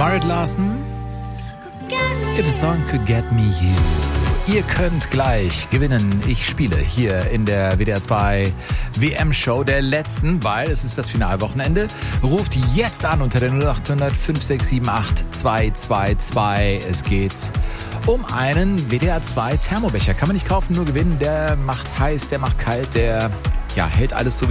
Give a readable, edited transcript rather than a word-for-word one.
Margaret Larson, If a Song Could Get Me You. Ihr könnt gleich gewinnen. Ich spiele hier in der WDR 2 WM-Show der letzten, weil es ist das Finalwochenende. Ruft jetzt an unter der 0800 5678 222. Es geht um einen WDR 2 Thermobecher. Kann man nicht kaufen, nur gewinnen. Der macht heiß, der macht kalt, der hält alles so wie